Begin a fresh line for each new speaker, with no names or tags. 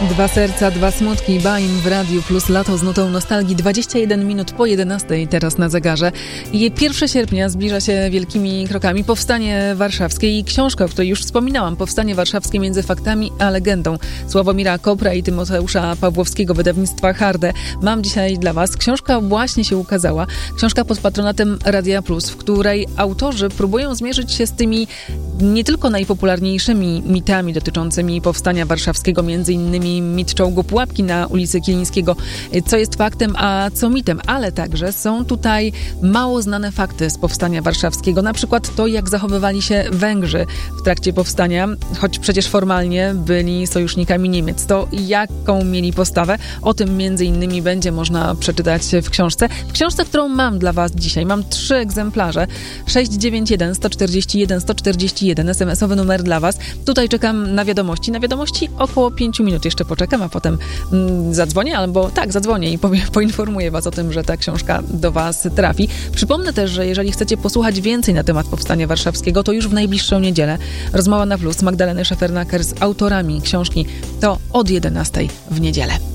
Dwa serca, dwa smutki, Baim w Radiu Plus, lato z nutą nostalgii, 21 minut po 11 teraz na zegarze. I 1 sierpnia zbliża się wielkimi krokami Powstanie Warszawskie i książka, o której już wspominałam, Powstanie Warszawskie między faktami a legendą, Sławomira Kopra i Tymoteusza Pawłowskiego, wydawnictwa Harde. Mam dzisiaj dla Was. Książka właśnie się ukazała. Książka pod patronatem Radia Plus, w której autorzy próbują zmierzyć się z tymi nie tylko najpopularniejszymi mitami dotyczącymi Powstania Warszawskiego, między innymi mit czołgu Pułapki na ulicy Kilińskiego, co jest faktem, a co mitem, ale także są tutaj mało znane fakty z Powstania Warszawskiego, na przykład to, jak zachowywali się Węgrzy w trakcie powstania, choć przecież formalnie byli sojusznikami Niemiec. To jaką mieli postawę? O tym między innymi będzie można przeczytać w książce. W książce, którą mam dla Was dzisiaj, mam 3 egzemplarze. 691 141 141, SMS-owy numer dla Was. Tutaj czekam na wiadomości. Na wiadomości około 5 minut jeszcze poczekam, a potem zadzwonię, albo tak, zadzwonię i poinformuję Was o tym, że ta książka do Was trafi. Przypomnę też, że jeżeli chcecie posłuchać więcej na temat Powstania Warszawskiego, to już w najbliższą niedzielę rozmowa na Plus Magdaleny Szefernaker z autorami książki to od 11 w niedzielę.